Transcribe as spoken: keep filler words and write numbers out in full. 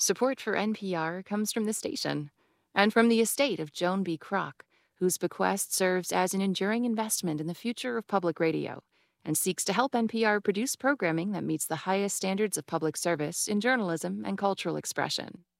Support for N P R comes from the station and from the estate of Joan B. Kroc, whose bequest serves as an enduring investment in the future of public radio and seeks to help N P R produce programming that meets the highest standards of public service in journalism and cultural expression.